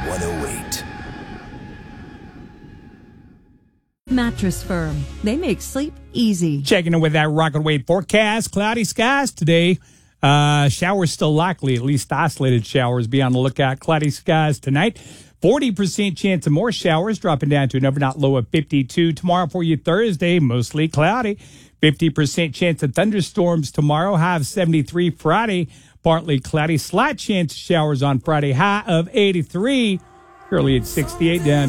108. Mattress Firm. They make sleep easy. Checking in with that Rocket Wave forecast. Cloudy skies today. Showers still likely, at least isolated showers. Be on the lookout. Cloudy skies tonight. 40% chance of more showers, dropping down to an overnight low of 52. Tomorrow for you, Thursday, mostly cloudy. 50% chance of thunderstorms tomorrow, high of 73. Friday, partly cloudy. Slight chance of showers on Friday, high of 83. Currently at 68 down.